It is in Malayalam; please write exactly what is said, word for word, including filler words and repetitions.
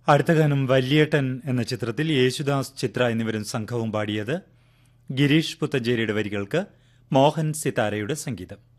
അടുത്ത ഗാനം വല്യേട്ടൻ എന്ന ചിത്രത്തിൽ യേശുദാസ്, ചിത്ര എന്നിവരും സംഘവും പാടിയത്. ഗിരീഷ് പുത്തഞ്ചേരിയുടെ വരികൾക്ക് മോഹൻ സിതാരയുടെ സംഗീതം.